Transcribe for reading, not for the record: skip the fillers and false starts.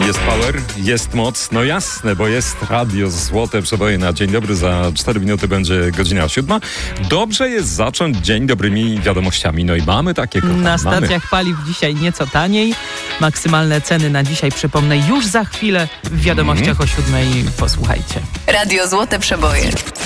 Jest power, jest moc, no jasne, bo jest radio Złote Przeboje na dzień dobry. Za 4 minuty będzie godzina 7. Dobrze jest zacząć dzień dobrymi wiadomościami. No i mamy takie, kochani. Na stacjach paliw dzisiaj nieco taniej. Maksymalne ceny na dzisiaj, przypomnę, już za chwilę w wiadomościach o 7. Posłuchajcie. Radio Złote Przeboje.